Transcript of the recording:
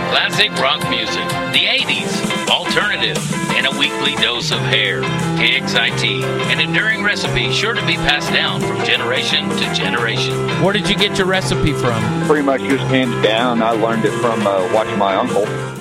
classic rock music, the 80s, alternative, and a weekly dose of hair. KXIT, an enduring recipe sure to be passed down from generation to generation. Where did you get your recipe from? Pretty much just hands down. I learned it from watching my uncle.